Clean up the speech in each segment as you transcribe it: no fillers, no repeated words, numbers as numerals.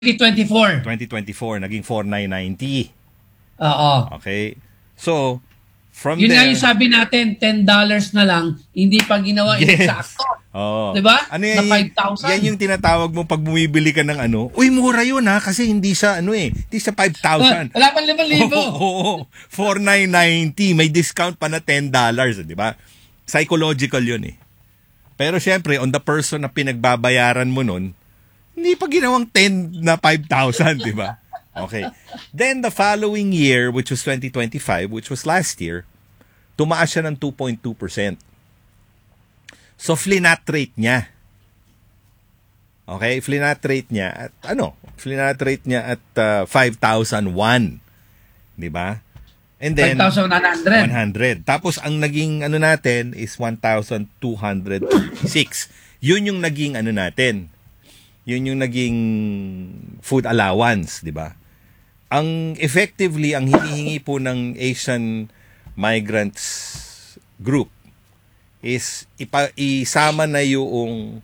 2024. 2024, naging 4,990. Oo. Okay? So, from Yun nga there... yung sabi natin, $10 na lang, hindi pa ginawa eksakto. Oh. Diba? Ano Na yan, 5,000. yan yung tinatawag mo pag bumibili ka ng ano, uy, mura yun ha, kasi hindi siya hindi siya 5,000. Wala pa 5,000. Oo, 4,990. May discount pa na $10, di ba? Psychological yun eh. Pero syempre, on the person na pinagbabayaran mo nun, hindi pa ginawang 10 na 5,000, di ba? Okay. Then the following year, which was 2025, which was last year, tumaas siya ng 2.2%. So, flinat rate niya. Okay? Flinat rate niya at Flinat rate niya at 5,001. Di ba? And then 5,100. 100. Tapos ang naging natin is 1,206. Yun yung naging natin. Yun yung naging food allowance, di ba? Ang effectively ang hinihingi po ng Asian Migrants Group is isama na yung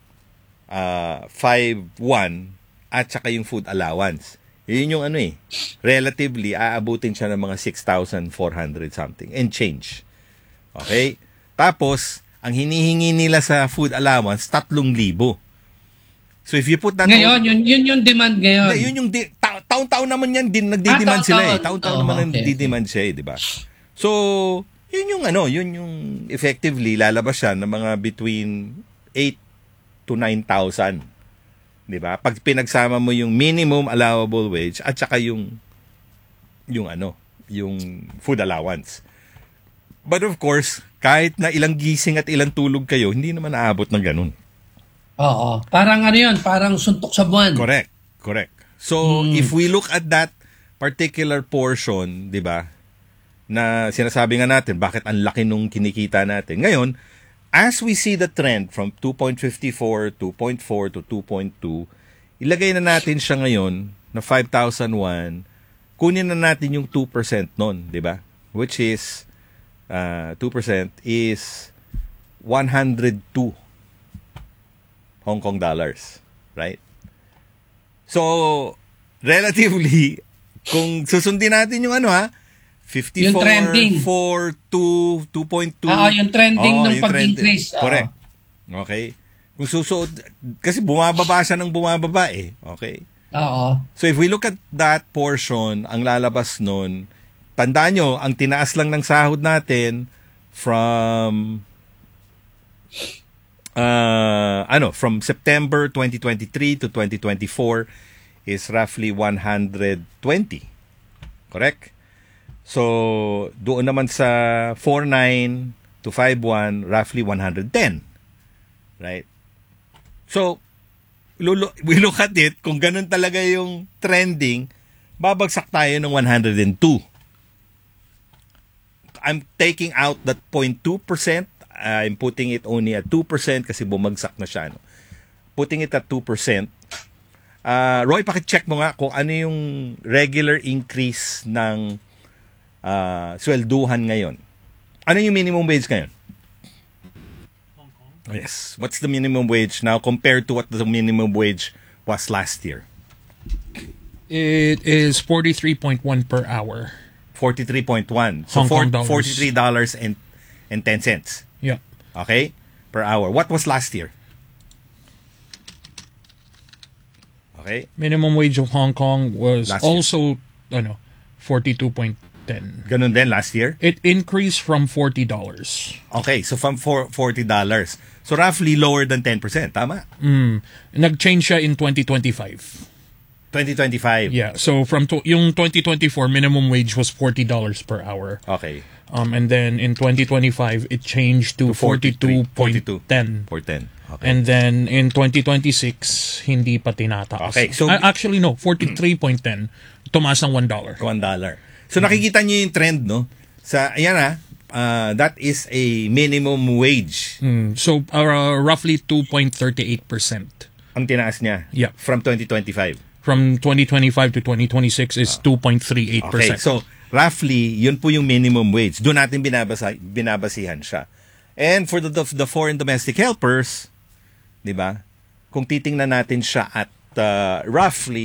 5,1 at saka yung food allowance. Yun yung relatively, aabutin siya ng mga 6,400 something and change. Okay? Tapos, ang hinihingi nila sa food allowance, 3,000. So if you put that... Ngayon, yun yung demand ngayon. Yun yung... taon-taon naman yan, nagdi-demand sila eh. Taon-taon naman nagdi-demand siya eh, di ba? So, yun yung yun yung effectively, lalabas siya ng mga between 8 to 9,000. Di ba? Pag pinagsama mo yung minimum allowable wage at saka yung food allowance. But of course, kahit na ilang gising at ilang tulog kayo, hindi naman aabot ng ganun. Oo. Parang yun, parang suntok sa buwan. Correct. So, if we look at that particular portion, di ba, na sinasabi nga natin, bakit ang laki nung kinikita natin. Ngayon, as we see the trend from 2.54, 2.4 to 2.2, ilagay na natin siya ngayon na 5,001, kunin na natin yung 2% nun, di ba? Which is, 2% is 102 Hong Kong dollars, right? So, relatively, kung susundin natin yung 54, yung trending. 4, 2, 2.2. Yung trending ng pag-increase. Correct. Okay? Kung susuot, kasi bumababa siya ng bumababa eh. Okay? Oo. So, if we look at that portion, ang lalabas nun, tandaan nyo, ang tinaas lang ng sahod natin from from September 2023 to 2024 is roughly 120. Correct? So, doon naman sa 49 to 51, roughly 110. Right? So, we look at it, kung ganun talaga yung trending, babagsak tayo ng 102. I'm taking out that 0.2%. I'm putting it only at 2% kasi bumagsak na siya. Putting it at 2%. Roy, pakicheck mo nga kung ano yung regular increase ng swelduhan ngayon. Ano yung minimum wage ngayon? Hong Kong? Yes. What's the minimum wage now compared to what the minimum wage was last year? It is 43.1 per hour. 43.1. So Hong Kong dollars. $43.10. Yeah. Okay? Per hour. What was last year? Okay? Minimum wage of Hong Kong was Last year. also 42.10. Ganun din last year? It increased from $40. Okay, so from $40. So roughly lower than 10%, tama? Nag-change siya in 2025. 2025. Yeah, so from yung 2024 minimum wage was $40 per hour. Okay. And then in 2025 it changed to 42.10. 410. Okay. And then in 2026 hindi pa tinataas. Okay, so actually no, 43.10. Tumaas ng $1. $1. So nakikita niyo yung trend, no? Sa ayan that is a minimum wage. So roughly 2.38%. Ang tinaas niya. Yeah. From 2025. From 2025 to 2026 is 2.38%. Okay, so roughly, yun po yung minimum wage. Doon natin binabasihan siya. And for the foreign domestic helpers, di ba? Kung titingnan natin siya at roughly